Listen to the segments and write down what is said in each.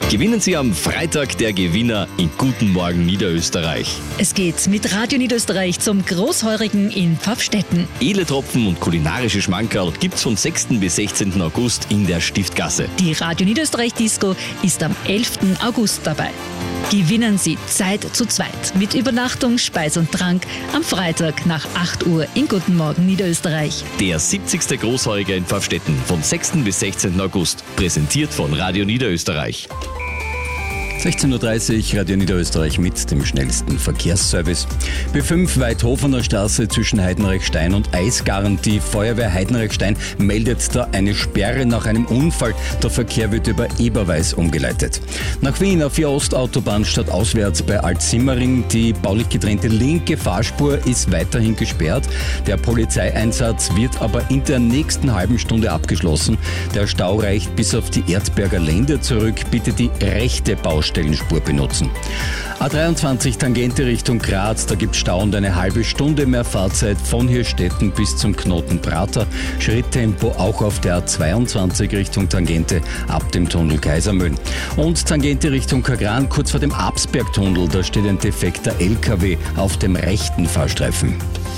Gewinnen Sie am Freitag der Gewinner in Guten Morgen Niederösterreich. Es geht mit Radio Niederösterreich zum Großheurigen in Pfaffstätten. Edle Tropfen und kulinarische Schmankerl gibt's von 6. bis 16. August in der Stiftgasse. Die Radio Niederösterreich Disco ist am 11. August dabei. Gewinnen Sie Zeit zu zweit mit Übernachtung, Speis und Trank am Freitag nach 8 Uhr in Guten Morgen Niederösterreich. Der 70. Großheuriger in Pfaffstätten von 6. bis 16. August, präsentiert von Radio Niederösterreich. 16.30 Uhr, Radio Niederösterreich mit dem schnellsten Verkehrsservice. B5 Weidhofener Straße zwischen Heidenreichstein und Eisgarn. Die Feuerwehr Heidenreichstein meldet da eine Sperre nach einem Unfall. Der Verkehr wird über Eberweis umgeleitet. Nach Wien auf die Ostautobahn statt auswärts bei Altsimmering. Die baulich getrennte linke Fahrspur ist weiterhin gesperrt. Der Polizeieinsatz wird aber in der nächsten halben Stunde abgeschlossen. Der Stau reicht bis auf die Erzberger Lände zurück. Bitte die rechte Baustellenspur benutzen. A23 Tangente Richtung Graz, da gibt es Stau und eine halbe Stunde mehr Fahrzeit von Hirstetten bis zum Knoten Prater. Schritttempo auch auf der A22 Richtung Tangente ab dem Tunnel Kaisermühlen. Und Tangente Richtung Kagran, kurz vor dem Absbergtunnel, da steht ein defekter LKW auf dem rechten Fahrstreifen.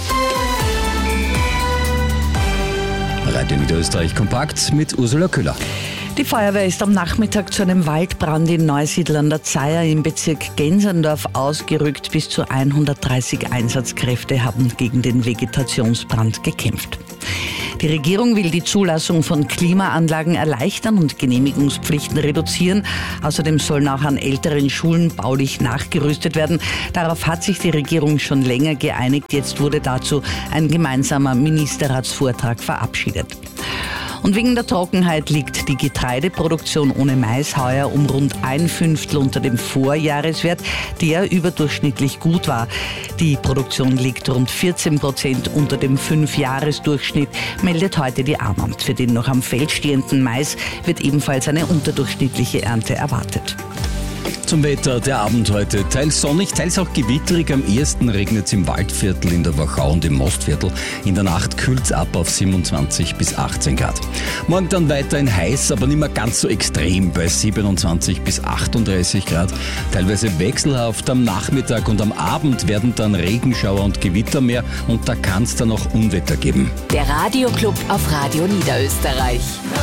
Radio Niederösterreich kompakt mit Ursula Köhler. Die Feuerwehr ist am Nachmittag zu einem Waldbrand in Neusiedl an der Zeier im Bezirk Genserndorf ausgerückt. Bis zu 130 Einsatzkräfte haben gegen den Vegetationsbrand gekämpft. Die Regierung will die Zulassung von Klimaanlagen erleichtern und Genehmigungspflichten reduzieren. Außerdem sollen auch an älteren Schulen baulich nachgerüstet werden. Darauf hat sich die Regierung schon länger geeinigt. Jetzt wurde dazu ein gemeinsamer Ministerratsvortrag verabschiedet. Und wegen der Trockenheit liegt die Getreideproduktion ohne Mais heuer um rund 1/5 unter dem Vorjahreswert, der überdurchschnittlich gut war. Die Produktion liegt rund 14% unter dem 5-Jahres-Durchschnitt, meldet heute die Armamt. Für den noch am Feld stehenden Mais wird ebenfalls eine unterdurchschnittliche Ernte erwartet. Zum Wetter, der Abend heute teils sonnig, teils auch gewitterig. Am ehesten regnet es im Waldviertel, in der Wachau und im Mostviertel. In der Nacht kühlt es ab auf 27 bis 18 Grad. Morgen dann weiterhin heiß, aber nicht mehr ganz so extrem bei 27 bis 38 Grad. Teilweise wechselhaft. Am Nachmittag und am Abend werden dann Regenschauer und Gewitter mehr und da kann es dann auch Unwetter geben. Der Radioclub auf Radio Niederösterreich.